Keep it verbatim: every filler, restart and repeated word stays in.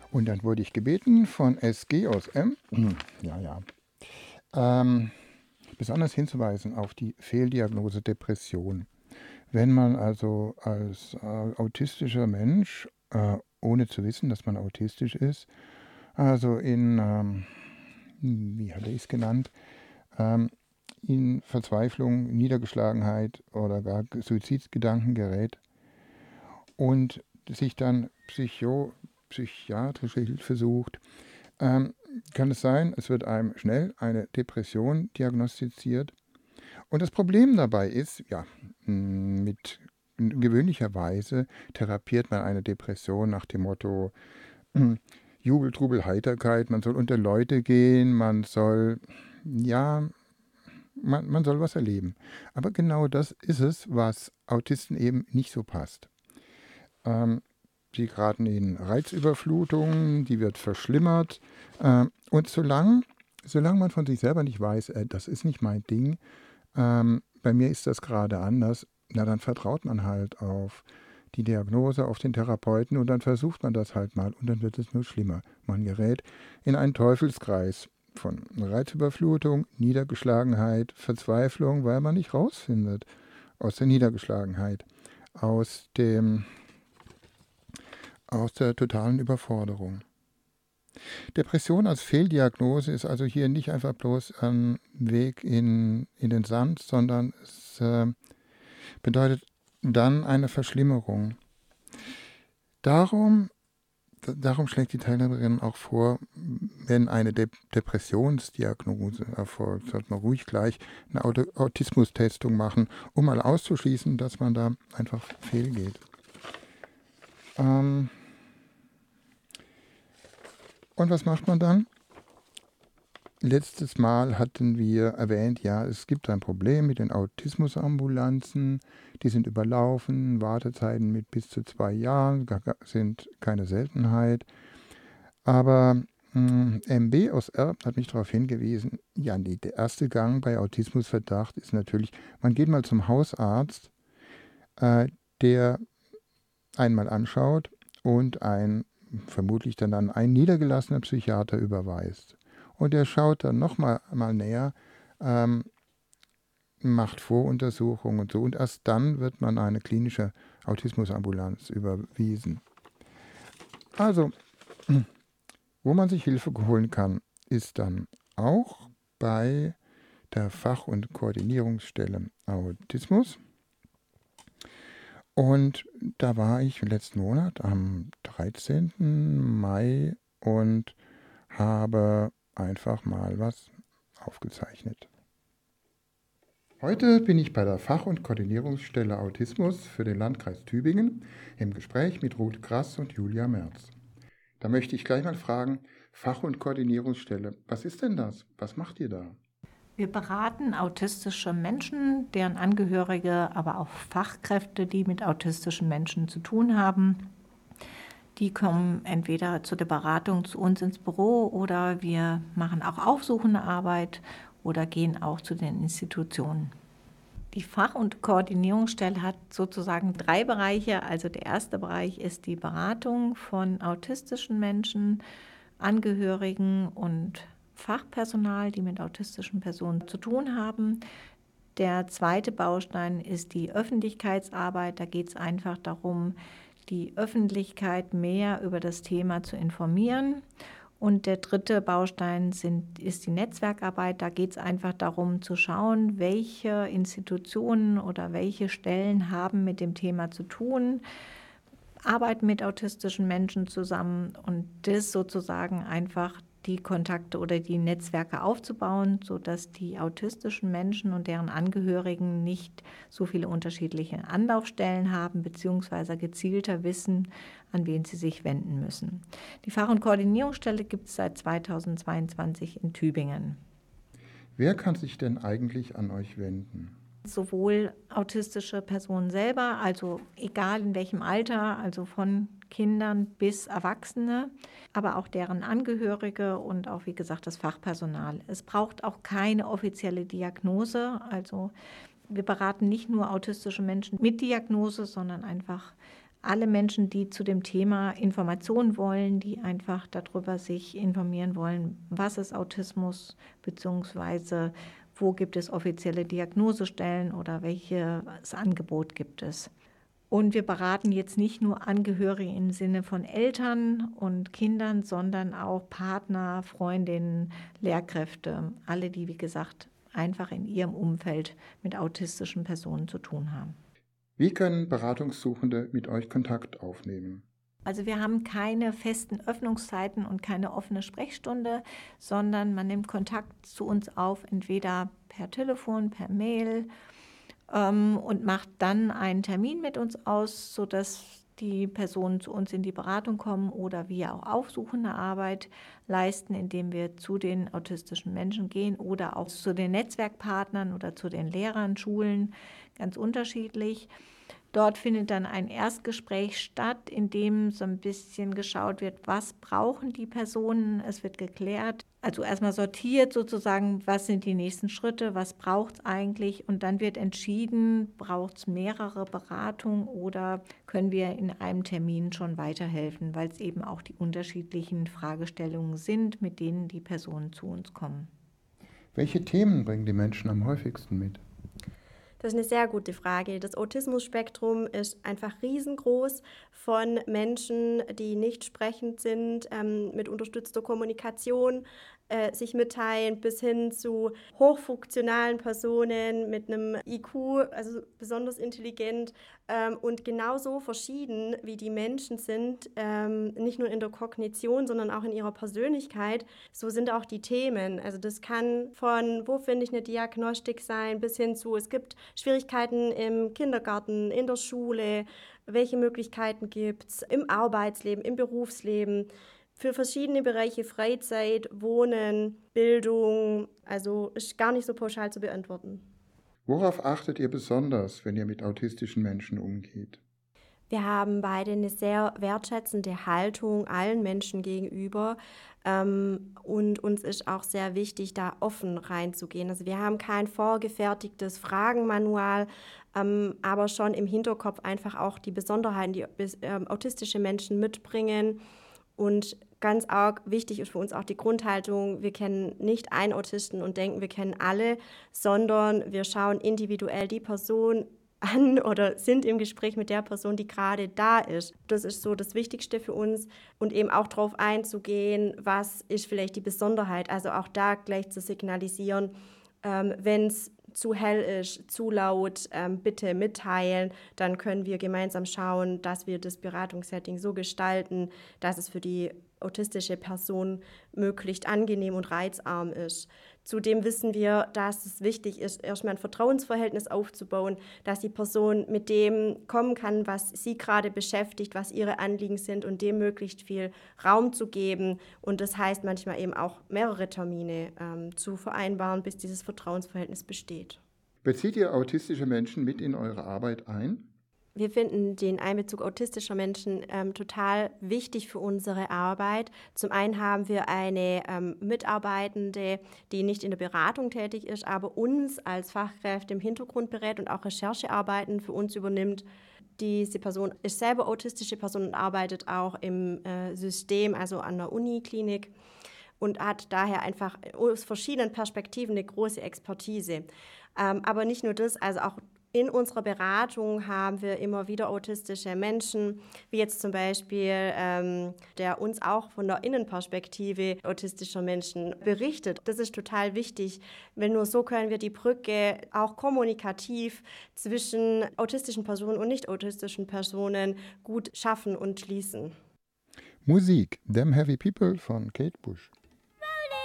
Und dann wurde ich gebeten von S G aus M, ja, ja, ähm, besonders hinzuweisen auf die Fehldiagnose Depression. Wenn man also als äh, autistischer Mensch, äh, ohne zu wissen, dass man autistisch ist, also in, ähm, wie hatte ich es genannt, ähm, in Verzweiflung, Niedergeschlagenheit oder gar Suizidgedanken gerät und sich dann psycho, psychiatrische Hilfe sucht, ähm, kann es sein, es wird einem schnell eine Depression diagnostiziert. Und das Problem dabei ist, ja, mit gewöhnlicherweise therapiert man eine Depression nach dem Motto Jubel, Trubel, Heiterkeit, man soll unter Leute gehen, man soll, ja, man, man soll was erleben. Aber genau das ist es, was Autisten eben nicht so passt. Ähm, sie geraten in Reizüberflutung, die wird verschlimmert. Äh, und solange, solange man von sich selber nicht weiß, äh, das ist nicht mein Ding, ähm, bei mir ist das gerade anders, na dann vertraut man halt auf die Diagnose, auf den Therapeuten und dann versucht man das halt mal und dann wird es nur schlimmer. Man gerät in einen Teufelskreis von Reizüberflutung, Niedergeschlagenheit, Verzweiflung, weil man nicht rausfindet aus der Niedergeschlagenheit, aus dem aus der totalen Überforderung. Depression als Fehldiagnose ist also hier nicht einfach bloß ein Weg in, in den Sand, sondern es äh, bedeutet dann eine Verschlimmerung. Darum, d- darum schlägt die Teilnehmerin auch vor, wenn eine De- Depressionsdiagnose erfolgt, sollte man ruhig gleich eine Auto- Autismustestung machen, um mal auszuschließen, dass man da einfach fehlgeht. Ähm, und was macht man dann? Letztes Mal hatten wir erwähnt, ja, es gibt ein Problem mit den Autismusambulanzen. Die sind überlaufen, Wartezeiten mit bis zu zwei Jahren sind keine Seltenheit. Aber mh, M B aus Erb hat mich darauf hingewiesen, ja, nee, der erste Gang bei Autismusverdacht ist natürlich, man geht mal zum Hausarzt, äh, der einmal anschaut und ein vermutlich dann an ein niedergelassener Psychiater überweist. Und der schaut dann nochmal mal näher, ähm, macht Voruntersuchungen und so. Und erst dann wird man eine klinische Autismusambulanz überwiesen. Also, wo man sich Hilfe holen kann, ist dann auch bei der Fach- und Koordinierungsstelle Autismus. Und da war ich letzten Monat am dreizehnten Mai und habe einfach mal was aufgezeichnet. Heute bin ich bei der Fach- und Koordinierungsstelle Autismus für den Landkreis Tübingen im Gespräch mit Ruth Grass und Julia Merz. Da möchte ich gleich mal fragen, Fach- und Koordinierungsstelle, was ist denn das? Was macht ihr da? Wir beraten autistische Menschen, deren Angehörige, aber auch Fachkräfte, die mit autistischen Menschen zu tun haben. Die kommen entweder zu der Beratung zu uns ins Büro oder wir machen auch aufsuchende Arbeit oder gehen auch zu den Institutionen. Die Fach- und Koordinierungsstelle hat sozusagen drei Bereiche. Also der erste Bereich ist die Beratung von autistischen Menschen, Angehörigen und Fachpersonal, die mit autistischen Personen zu tun haben. Der zweite Baustein ist die Öffentlichkeitsarbeit. Da geht es einfach darum, die Öffentlichkeit mehr über das Thema zu informieren. Und der dritte Baustein sind, ist die Netzwerkarbeit. Da geht es einfach darum zu schauen, welche Institutionen oder welche Stellen haben mit dem Thema zu tun, arbeiten mit autistischen Menschen zusammen und das sozusagen einfach die Kontakte oder die Netzwerke aufzubauen, sodass die autistischen Menschen und deren Angehörigen nicht so viele unterschiedliche Anlaufstellen haben, beziehungsweise gezielter wissen, an wen sie sich wenden müssen. Die Fach- und Koordinierungsstelle gibt es seit zweitausendzweiundzwanzig in Tübingen. Wer kann sich denn eigentlich an euch wenden? Sowohl autistische Personen selber, also egal in welchem Alter, also von Kindern bis Erwachsene, aber auch deren Angehörige und auch, wie gesagt, das Fachpersonal. Es braucht auch keine offizielle Diagnose. Also wir beraten nicht nur autistische Menschen mit Diagnose, sondern einfach alle Menschen, die zu dem Thema Informationen wollen, die einfach darüber sich informieren wollen, was ist Autismus, beziehungsweise wo gibt es offizielle Diagnosestellen oder welches Angebot gibt es. Und wir beraten jetzt nicht nur Angehörige im Sinne von Eltern und Kindern, sondern auch Partner, Freundinnen, Lehrkräfte, alle, die, wie gesagt, einfach in ihrem Umfeld mit autistischen Personen zu tun haben. Wie können Beratungssuchende mit euch Kontakt aufnehmen? Also wir haben keine festen Öffnungszeiten und keine offene Sprechstunde, sondern man nimmt Kontakt zu uns auf, entweder per Telefon, per Mail, ähm, und macht dann einen Termin mit uns aus, sodass die Personen zu uns in die Beratung kommen oder wir auch aufsuchende Arbeit leisten, indem wir zu den autistischen Menschen gehen oder auch zu den Netzwerkpartnern oder zu den Lehrern, Schulen, ganz unterschiedlich. Dort findet dann ein Erstgespräch statt, in dem so ein bisschen geschaut wird, was brauchen die Personen. Es wird geklärt, also erstmal sortiert sozusagen, was sind die nächsten Schritte, was braucht es eigentlich, und dann wird entschieden, braucht es mehrere Beratungen oder können wir in einem Termin schon weiterhelfen, weil es eben auch die unterschiedlichen Fragestellungen sind, mit denen die Personen zu uns kommen. Welche Themen bringen die Menschen am häufigsten mit? Das ist eine sehr gute Frage. Das Autismus-Spektrum ist einfach riesengroß, von Menschen, die nicht sprechend sind, ähm, mit unterstützter Kommunikation äh, sich mitteilen, bis hin zu hochfunktionalen Personen mit einem I Q, also besonders intelligent, ähm, und genauso verschieden wie die Menschen sind, ähm, nicht nur in der Kognition, sondern auch in ihrer Persönlichkeit, so sind auch die Themen. Also das kann von, wo finde ich eine Diagnostik sein, bis hin zu, es gibt Schwierigkeiten im Kindergarten, in der Schule, welche Möglichkeiten gibt es im Arbeitsleben, im Berufsleben, für verschiedene Bereiche Freizeit, Wohnen, Bildung, also ist gar nicht so pauschal zu beantworten. Worauf achtet ihr besonders, wenn ihr mit autistischen Menschen umgeht? Wir haben beide eine sehr wertschätzende Haltung allen Menschen gegenüber, ähm, und uns ist auch sehr wichtig, da offen reinzugehen. Also wir haben kein vorgefertigtes Fragenmanual, ähm, aber schon im Hinterkopf einfach auch die Besonderheiten, die ähm, autistische Menschen mitbringen. Und ganz arg wichtig ist für uns auch die Grundhaltung, wir kennen nicht einen Autisten und denken, wir kennen alle, sondern wir schauen individuell die Person an oder sind im Gespräch mit der Person, die gerade da ist. Das ist so das Wichtigste für uns, und eben auch darauf einzugehen, was ist vielleicht die Besonderheit. Also auch da gleich zu signalisieren, ähm, wenn es zu hell ist, zu laut, ähm, bitte mitteilen. Dann können wir gemeinsam schauen, dass wir das Beratungssetting so gestalten, dass es für die autistische Person möglichst angenehm und reizarm ist. Zudem wissen wir, dass es wichtig ist, erstmal ein Vertrauensverhältnis aufzubauen, dass die Person mit dem kommen kann, was sie gerade beschäftigt, was ihre Anliegen sind, und dem möglichst viel Raum zu geben. Und das heißt manchmal eben auch mehrere Termine ähm, zu vereinbaren, bis dieses Vertrauensverhältnis besteht. Bezieht ihr autistische Menschen mit in eure Arbeit ein? Wir finden den Einbezug autistischer Menschen ähm, total wichtig für unsere Arbeit. Zum einen haben wir eine ähm, Mitarbeitende, die nicht in der Beratung tätig ist, aber uns als Fachkräfte im Hintergrund berät und auch Recherchearbeiten für uns übernimmt. Diese Person ist selber autistische Person und arbeitet auch im äh, System, also an der Uniklinik, und hat daher einfach aus verschiedenen Perspektiven eine große Expertise. Ähm, aber nicht nur das, also auch in unserer Beratung haben wir immer wieder autistische Menschen, wie jetzt zum Beispiel, ähm, der uns auch von der Innenperspektive autistischer Menschen berichtet. Das ist total wichtig, weil nur so können wir die Brücke auch kommunikativ zwischen autistischen Personen und nicht autistischen Personen gut schaffen und schließen. Musik, Them Heavy People von Kate Bush.